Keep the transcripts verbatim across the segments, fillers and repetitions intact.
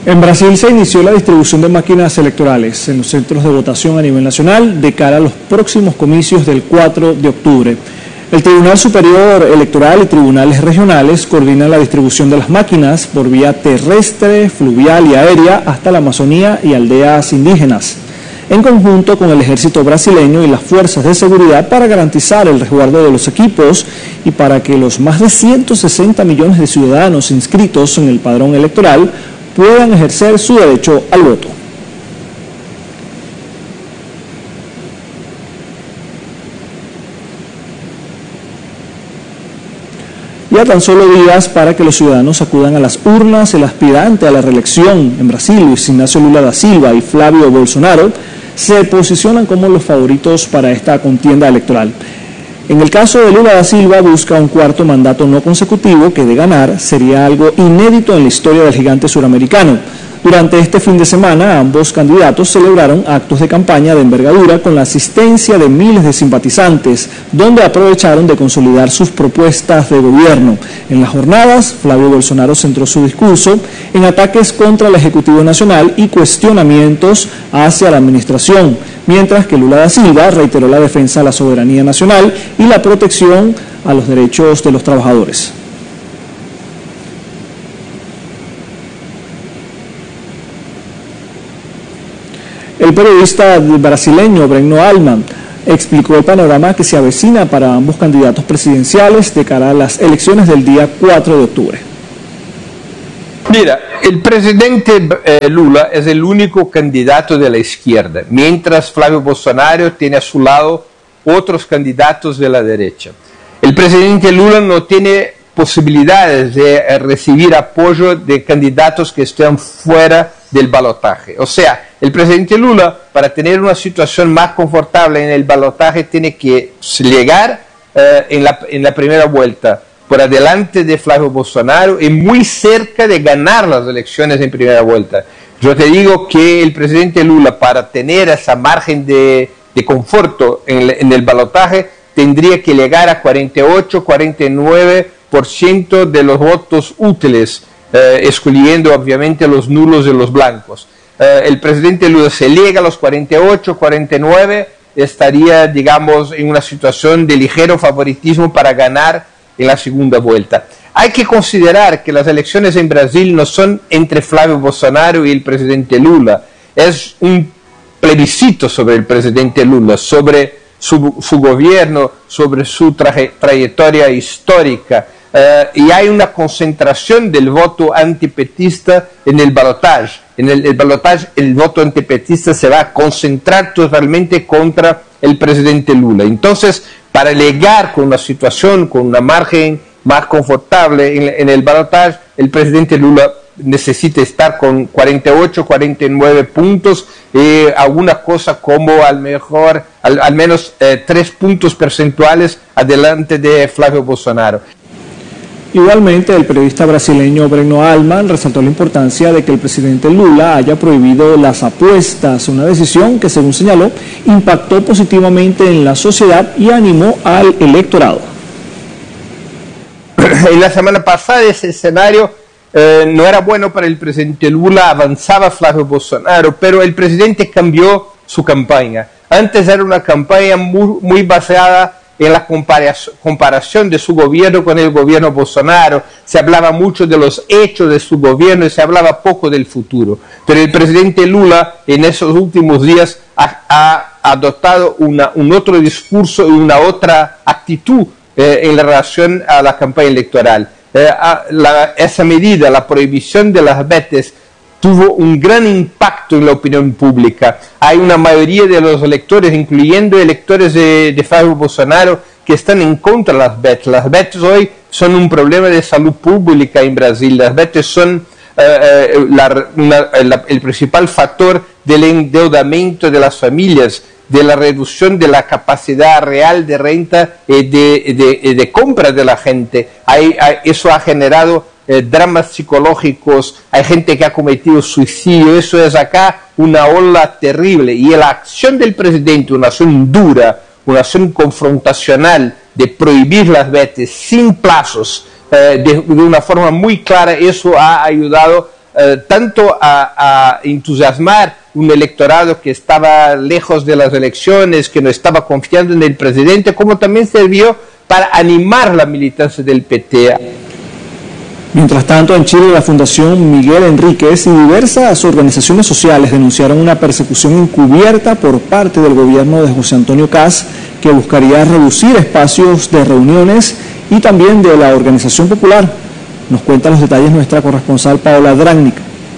En Brasil se inició la distribución de máquinas electorales en los centros de votación a nivel nacional de cara a los próximos comicios del cuatro de octubre. El Tribunal Superior Electoral y tribunales regionales coordinan la distribución de las máquinas por vía terrestre, fluvial y aérea hasta la Amazonía y aldeas indígenas, en conjunto con el ejército brasileño y las fuerzas de seguridad para garantizar el resguardo de los equipos y para que los más de ciento sesenta millones de ciudadanos inscritos en el padrón electoral puedan ejercer su derecho al voto. Ya tan solo días para que los ciudadanos acudan a las urnas, el aspirante a la reelección en Brasil, Luis Ignacio Lula da Silva y Flavio Bolsonaro, se posicionan como los favoritos para esta contienda electoral. En el caso de Lula da Silva, busca un cuarto mandato no consecutivo que, de ganar, sería algo inédito en la historia del gigante suramericano. Durante este fin de semana, ambos candidatos celebraron actos de campaña de envergadura con la asistencia de miles de simpatizantes, donde aprovecharon de consolidar sus propuestas de gobierno. En las jornadas, Flavio Bolsonaro centró su discurso en ataques contra el Ejecutivo Nacional y cuestionamientos hacia la administración, mientras que Lula da Silva reiteró la defensa de la soberanía nacional y la protección a los derechos de los trabajadores. El periodista brasileño Breno Altman explicó el panorama que se avecina para ambos candidatos presidenciales de cara a las elecciones del día cuatro de octubre. Mira, el presidente eh, Lula es el único candidato de la izquierda, mientras Flavio Bolsonaro tiene a su lado otros candidatos de la derecha. El presidente Lula no tiene posibilidades de eh, recibir apoyo de candidatos que estén fuera del balotaje. O sea, el presidente Lula, para tener una situación más confortable en el balotaje, tiene que llegar eh, en, la, en la primera vuelta por adelante de Flavio Bolsonaro y muy cerca de ganar las elecciones en primera vuelta. Yo te digo que el presidente Lula, para tener esa margen de, de conforto en el, en el balotaje, tendría que llegar a cuarenta y ocho, cuarenta y nueve por ciento de los votos útiles, eh, excluyendo obviamente los nulos y los blancos. Eh, el presidente Lula, se llega a los cuarenta y ocho, cuarenta y nueve, estaría, digamos, en una situación de ligero favoritismo para ganar en la segunda vuelta. Hay que considerar que las elecciones en Brasil no son entre Flavio Bolsonaro y el presidente Lula, es un plebiscito sobre el presidente Lula, sobre su, su gobierno, sobre su traje, trayectoria histórica, eh, y hay una concentración del voto antipetista en el balotaje. En el, el balotaje el voto antipetista se va a concentrar totalmente contra el presidente Lula. Entonces, para llegar con una situación, con una margen más confortable en, en el balotaje, el presidente Lula necesita estar con cuarenta y ocho, cuarenta y nueve puntos, eh, alguna cosa como al mejor, al, al menos eh, tres puntos porcentuales adelante de Flavio Bolsonaro. Igualmente, el periodista brasileño Breno Altman resaltó la importancia de que el presidente Lula haya prohibido las apuestas, una decisión que, según señaló, impactó positivamente en la sociedad y animó al electorado. En la semana pasada ese escenario eh, no era bueno para el presidente Lula, avanzaba Flavio Bolsonaro, pero el presidente cambió su campaña. Antes era una campaña muy, muy basada en la comparación de su gobierno con el gobierno Bolsonaro, se hablaba mucho de los hechos de su gobierno y se hablaba poco del futuro. Pero el presidente Lula en esos últimos días ha, ha adoptado una, un otro discurso y una otra actitud eh, en relación a la campaña electoral. Eh, a, la, esa medida, la prohibición de las betes, tuvo un gran impacto en la opinión pública. Hay una mayoría de los electores, incluyendo electores de, de Flavio Bolsonaro, que están en contra de las betes. Las betes hoy son un problema de salud pública en Brasil. Las betes son eh, la, una, la, el principal factor del endeudamiento de las familias, de la reducción de la capacidad real de renta y de, de, de compra de la gente. Hay, hay, eso ha generado Eh, dramas psicológicos, hay gente que ha cometido suicidio. Eso es acá una ola terrible, y la acción del presidente, una acción dura, una acción confrontacional de prohibir las betes sin plazos, eh, de, de una forma muy clara, eso ha ayudado eh, tanto a, a entusiasmar un electorado que estaba lejos de las elecciones, que no estaba confiando en el presidente, como también sirvió para animar la militancia del P T. Mientras tanto, en Chile, la Fundación Miguel Enríquez y diversas organizaciones sociales denunciaron una persecución encubierta por parte del gobierno de José Antonio Kast, que buscaría reducir espacios de reuniones, y también de la Organización Popular. Nos cuenta los detalles nuestra corresponsal Paola Dragnik.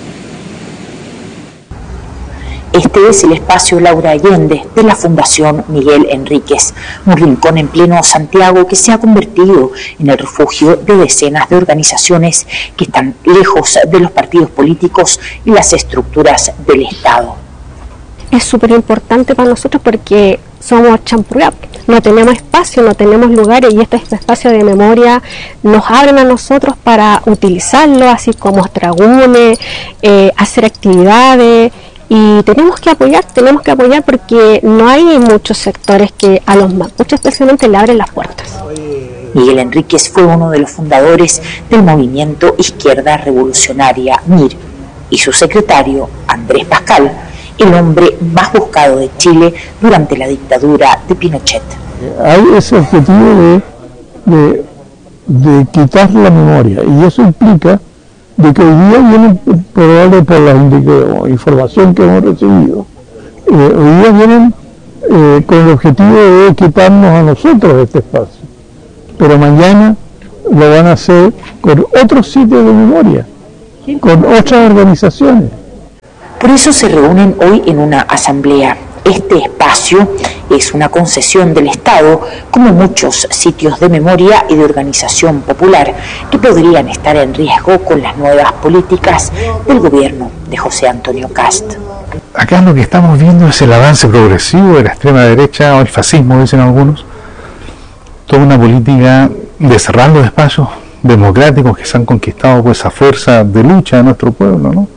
Este es el espacio Laura Allende de la Fundación Miguel Enríquez, un rincón en pleno Santiago que se ha convertido en el refugio de decenas de organizaciones que están lejos de los partidos políticos y las estructuras del Estado. Es súper importante para nosotros porque somos champurrado, no tenemos espacio, no tenemos lugares, y este, este espacio de memoria nos abren a nosotros para utilizarlo, así como tragunes, eh, hacer actividades. Y tenemos que apoyar, tenemos que apoyar porque no hay muchos sectores que a los mapuches especialmente le abren las puertas. Miguel Enríquez fue uno de los fundadores del movimiento Izquierda Revolucionaria M I R, y su secretario, Andrés Pascal, el hombre más buscado de Chile durante la dictadura de Pinochet. Hay ese objetivo de, de, de quitar la memoria, y eso implica de que hoy día vienen, probablemente por la información que hemos recibido, eh, hoy día vienen eh, con el objetivo de quitarnos a nosotros este espacio, pero mañana lo van a hacer con otros sitios de memoria, con otras organizaciones. Por eso se reúnen hoy en una asamblea. Este espacio es una concesión del Estado, como muchos sitios de memoria y de organización popular que podrían estar en riesgo con las nuevas políticas del gobierno de José Antonio Kast. Acá lo que estamos viendo es el avance progresivo de la extrema derecha, o el fascismo, dicen algunos. Toda una política de cerrar los espacios democráticos que se han conquistado por esa fuerza de lucha de nuestro pueblo, ¿no?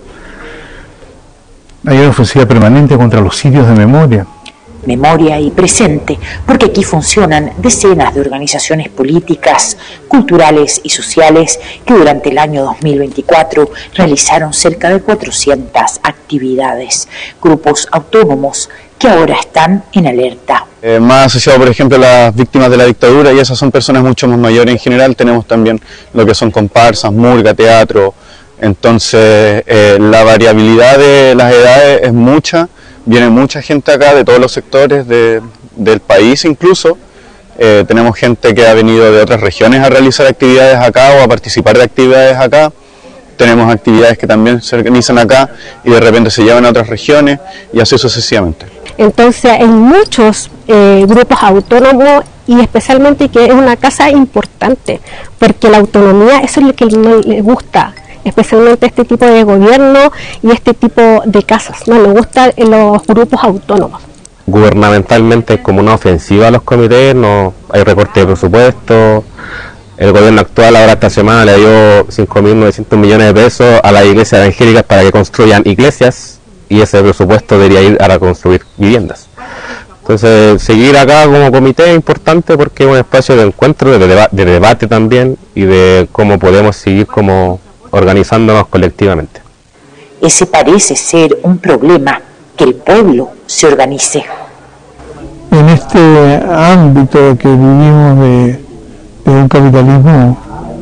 Hay una ofensiva permanente contra los sitios de memoria. Memoria y presente, porque aquí funcionan decenas de organizaciones políticas, culturales y sociales que durante el año dos mil veinticuatro realizaron cerca de cuatrocientas actividades, grupos autónomos que ahora están en alerta. Eh, más asociado, por ejemplo, a las víctimas de la dictadura, y esas son personas mucho más mayores en general. Tenemos también lo que son comparsas, murga, teatro. Entonces, eh, la variabilidad de las edades es mucha, viene mucha gente acá de todos los sectores de, del país incluso. Eh, tenemos gente que ha venido de otras regiones a realizar actividades acá o a participar de actividades acá. Tenemos actividades que también se organizan acá y de repente se llevan a otras regiones, y así sucesivamente. Entonces hay muchos eh, grupos autónomos, y especialmente que es una casa importante, porque la autonomía, eso es lo que no le gusta, especialmente este tipo de gobierno y este tipo de casas, no le gustan los grupos autónomos. Gubernamentalmente es como una ofensiva a los comités, no hay recorte de presupuesto. El gobierno actual ahora esta semana le dio cinco mil novecientos millones de pesos a las iglesias evangélicas para que construyan iglesias, y ese presupuesto debería ir a construir viviendas. Entonces, seguir acá como comité es importante porque es un espacio de encuentro, de, deba de debate también, y de cómo podemos seguir como organizándonos colectivamente. Ese parece ser un problema, que el pueblo se organice. En este ámbito que vivimos de, de un capitalismo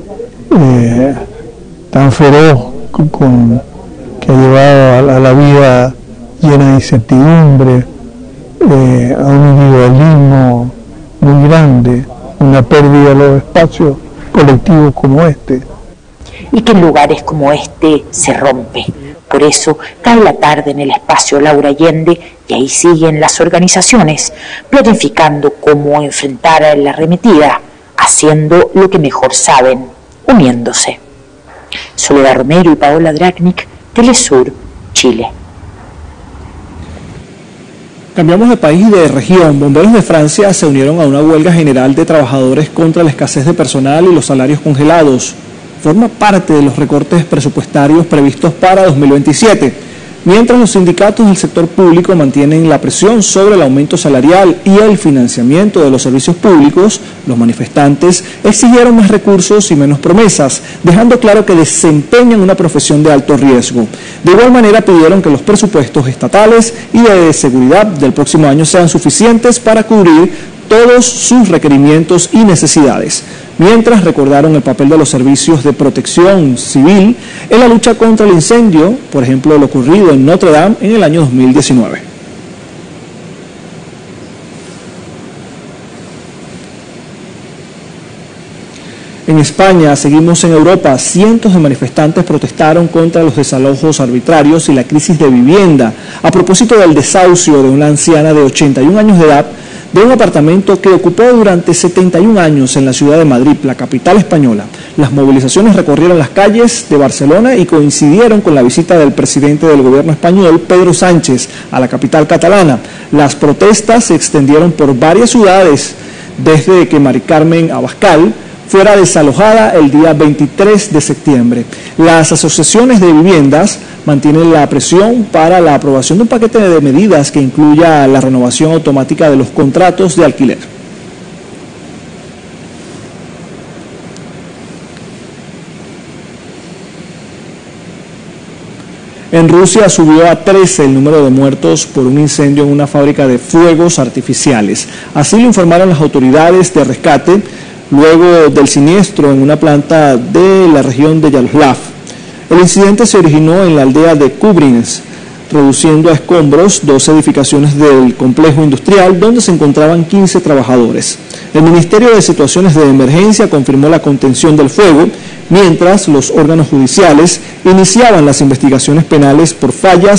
eh, tan feroz con, con, que ha llevado a, a la vida llena de incertidumbre, eh, a un individualismo muy grande, una pérdida de los espacios colectivos como este. Y que en lugares como este se rompe. Por eso cae la tarde en el espacio Laura Allende, y ahí siguen las organizaciones planificando cómo enfrentar a la arremetida, haciendo lo que mejor saben, uniéndose. Soledad Romero y Paola Dragnik, Telesur, Chile. Cambiamos de país y de región. Bomberos de Francia se unieron a una huelga general de trabajadores contra la escasez de personal y los salarios congelados. Forma parte de los recortes presupuestarios previstos para dos mil veintisiete. Mientras los sindicatos del sector público mantienen la presión sobre el aumento salarial y el financiamiento de los servicios públicos, los manifestantes exigieron más recursos y menos promesas, dejando claro que desempeñan una profesión de alto riesgo. De igual manera pidieron que los presupuestos estatales y de seguridad del próximo año sean suficientes para cubrir todos sus requerimientos y necesidades, mientras recordaron el papel de los servicios de protección civil en la lucha contra el incendio, por ejemplo, lo ocurrido en Notre Dame en el año dos mil diecinueve. En España, seguimos en Europa, cientos de manifestantes protestaron contra los desalojos arbitrarios y la crisis de vivienda a propósito del desahucio de una anciana de ochenta y un años de edad de un apartamento que ocupó durante setenta y un años en la ciudad de Madrid, la capital española. Las movilizaciones recorrieron las calles de Barcelona y coincidieron con la visita del presidente del gobierno español, Pedro Sánchez, a la capital catalana. Las protestas se extendieron por varias ciudades, desde que Mari Carmen Abascal fuera desalojada el día veintitrés de septiembre. Las asociaciones de viviendas mantienen la presión para la aprobación de un paquete de medidas que incluya la renovación automática de los contratos de alquiler. En Rusia subió a trece el número de muertos por un incendio en una fábrica de fuegos artificiales. Así lo informaron las autoridades de rescate luego del siniestro en una planta de la región de Yaroslav. El incidente se originó en la aldea de Kubrins, reduciendo a escombros dos edificaciones del complejo industrial donde se encontraban quince trabajadores. El Ministerio de Situaciones de Emergencia confirmó la contención del fuego, mientras los órganos judiciales iniciaban las investigaciones penales por fallas